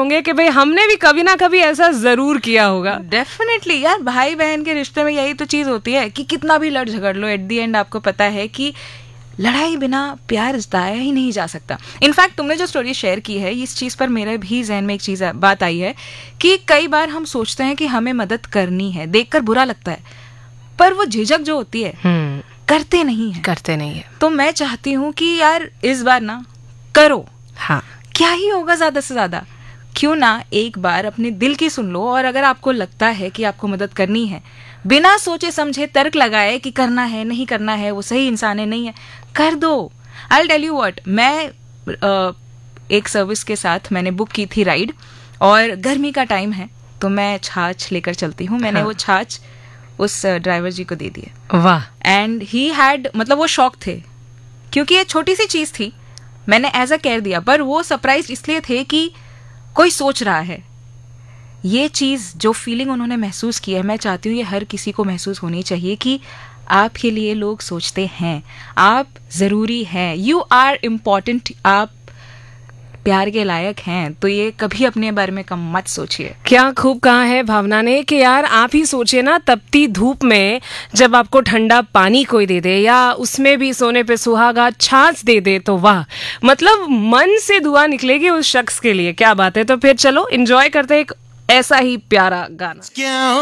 होंगे कि भाई हमने भी कभी ना कभी ऐसा जरूर किया होगा। डेफिनेटली यार, भाई बहन के रिश्ते में यही तो चीज होती है कि कितना भी लड़ झगड़ लो, एट द एंड आपको पता है कि लड़ाई बिना प्यार जताया ही नहीं जा सकता। इनफैक्ट तुमने जो स्टोरी शेयर की है, इस चीज पर मेरे भी जहन में एक बात आई है कि कई बार हम सोचते हैं कि हमें मदद करनी है, देखकर बुरा लगता है, पर वो झिझक जो होती है करते नहीं है। तो मैं चाहती हूँ कि यार इस बार ना करो। हाँ, क्या ही होगा ज्यादा से ज्यादा, क्यों ना एक बार अपने दिल की सुन लो, और अगर आपको लगता है कि आपको मदद करनी है, बिना सोचे समझे तर्क लगाए कि करना है नहीं करना है, वो सही इंसान है नहीं है, कर दो। आई टेल यू व्हाट, मैं एक सर्विस के साथ मैंने बुक की थी राइड, और गर्मी का टाइम है तो मैं छाछ लेकर चलती हूँ। मैंने वो छाछ उस ड्राइवर जी को दे दिए। वाह। एंड ही हैड, मतलब वो शॉक थे क्योंकि ये छोटी सी चीज थी, मैंने एज अ केयर दिया, पर वो सरप्राइज इसलिए थे कि कोई सोच रहा है। ये चीज, जो फीलिंग उन्होंने महसूस की है, मैं चाहती हूँ ये हर किसी को महसूस होनी चाहिए कि आपके लिए लोग सोचते हैं, आप जरूरी हैं, यू आर इम्पोर्टेंट, आप प्यार के लायक हैं। तो ये कभी अपने बारे में कम मत सोचिए। क्या खूब कहा है भावना ने कि यार आप ही सोचिए ना, तपती धूप में जब आपको ठंडा पानी कोई दे दे, या उसमें भी सोने पे सुहागा छाछ दे दे, तो वाह, मतलब मन से दुआ निकलेगी उस शख्स के लिए। क्या बात है। तो फिर चलो एंजॉय करते एक ऐसा ही प्यारा गाना।